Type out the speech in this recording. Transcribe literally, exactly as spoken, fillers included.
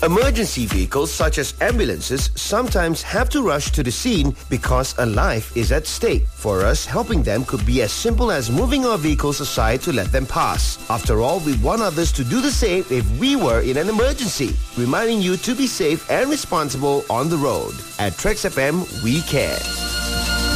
Emergency vehicles such as ambulances sometimes have to rush to the scene because a life is at stake. For us, helping them could be as simple as moving our vehicles aside to let them pass. After all, we want others to do the same if we were in an emergency. Reminding you to be safe and responsible on the road. At Trax F M, we care.